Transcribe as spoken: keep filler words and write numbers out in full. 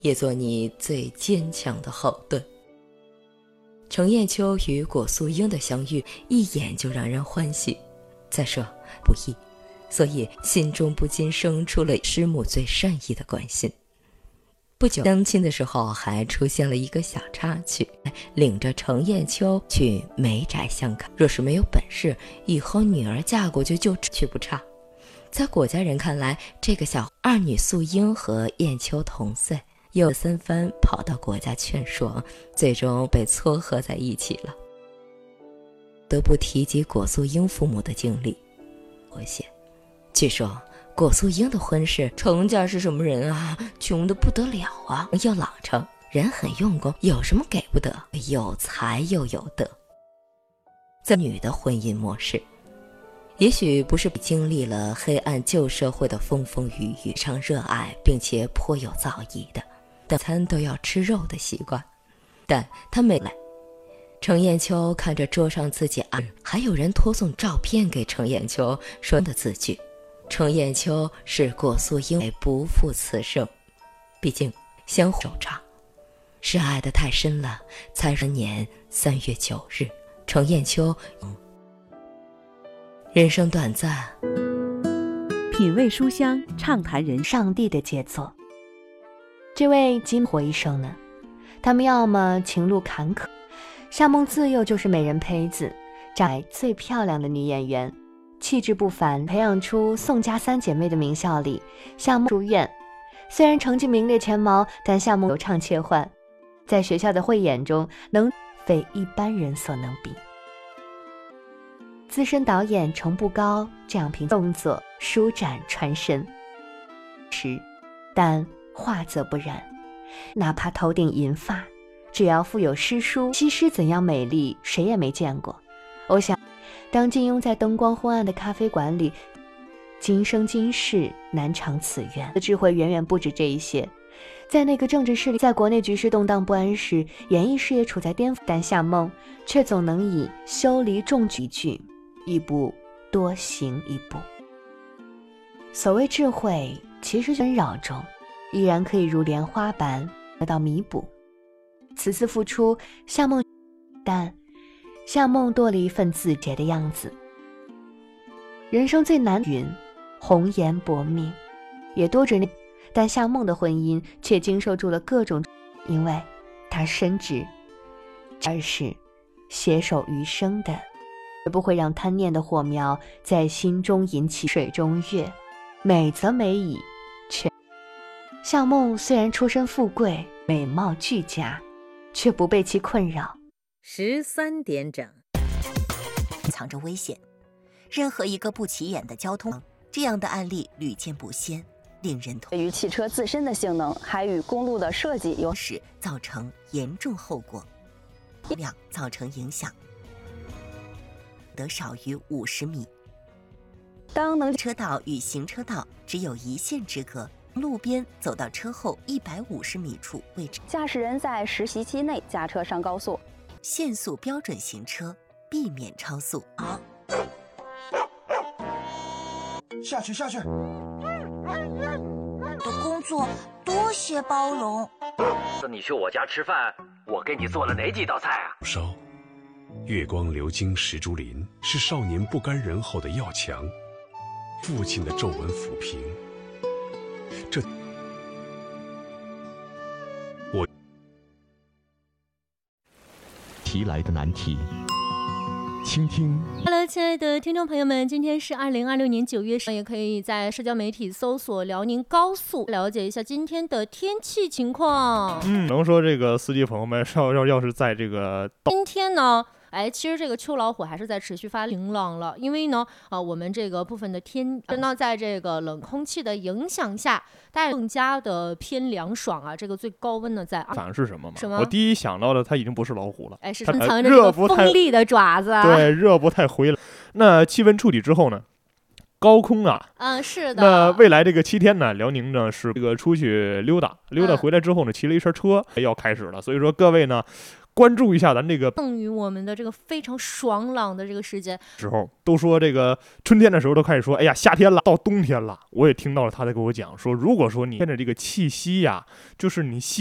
也做你最坚强的后盾。程砚秋与果素英的相遇，一眼就让人欢喜。再说不易，所以心中不禁生出了师母最善意的关心。不久相亲的时候，还出现了一个小插曲，领着程砚秋去梅宅相看。若是没有本事，以后女儿嫁过去就去不差。在果家人看来，这个小二女素英和砚秋同岁，又三番跑到果家劝说，最终被撮合在一起了。得不提及果素英父母的经历，我写，据说果素英的婚事，程家是什么人啊？穷得不得了啊！又老成，人很用功，有什么给不得？有才又有德。在女的婚姻模式，也许不是经历了黑暗旧社会的风风雨雨，常热爱并且颇有造诣的，但餐都要吃肉的习惯。但他没来。程砚秋看着桌上自己啊，还有人托送照片给程砚秋，说的字句。程砚秋是果素英不负此生，毕竟相互手掌，是爱得太深了。才十年三月九日，程砚秋。人生短暂， 品味书香，畅谈人上帝的杰作。这位金活一生呢，他们要么情路坎坷，夏梦自幼就是美人胚子，长得最漂亮的女演员，气质不凡，培养出宋家三姐妹的名校里，夏梦书院。虽然成绩名列前茅，但夏梦流畅切换，在学校的汇演中能非一般人所能比。资深导演程步高这样凭动作舒展传神，时，但画则不然，哪怕头顶银发，只要附有诗书，西施怎样美丽，谁也没见过。我想，当金庸在灯光昏暗的咖啡馆里，今生今世难偿此愿的智慧远远不止这一些。在那个政治势力在国内局势动荡不安时，演艺事业处在巅峰，但夏梦却总能以修篱众举句，一步多行一步。所谓智慧，其实纷扰中依然可以如莲花般得到弥补。此次付出，夏梦，但夏梦多了一份自洁的样子。人生最难云红颜薄命，也多着那，但夏梦的婚姻却经受住了各种，因为她深知，而是携手余生的，绝不会让贪念的火苗在心中引起水中月。美则美矣，却夏梦虽然出身富贵，美貌俱佳，却不被其困扰。 十三点整， 藏着危险。任何一个不起眼的交通，这样的案例屡见不鲜，令人痛。 对于汽车自身的性能，还与公路的设计有时造成严重后果，量造成影响，得少于五十米。 当能车道与行车道只有一线之隔，路边走到车后一百五十米处位置。 驾驶人在实习期内驾车上高速， 限速标准行车，避免超速。 啊！下去下去！ 的工作多些包容。 你去我家吃饭，我给你做了哪几道菜啊？ 烧月光流金石竹林是少年不甘人后的要强，父亲的皱纹抚平。这我提来的难题。倾听 Hello， 亲爱的听众朋友们，今天是二零二六年九月十，也可以在社交媒体搜索辽宁高速，了解一下今天的天气情况。 嗯，能说这个司机朋友们要要要是在这个今天呢，哎，其实这个秋老虎还是在持续发晴朗了，因为呢，啊、呃，我们这个部分的天呢，在这个冷空气的影响下，大概更加的偏凉爽啊。这个最高温呢在， 反是什么吗？ 什么？ 我第一想到的它已经不是老虎了， 哎，是藏着这个锋利的爪子， 对，热不太回来。那气温处理之后呢？高空啊， 嗯，是的。 那未来这个七天呢，辽宁呢是这个出去溜达，溜达回来之后呢，骑了一车车要开始了。所以说各位呢， 关注一下咱这个赠予我们的这个非常爽朗的这个时间时候，都说这个春天的时候都开始说，哎呀，夏天了，到冬天了。我也听到了他在跟我讲说，如果说你现在这个气息呀，就是你吸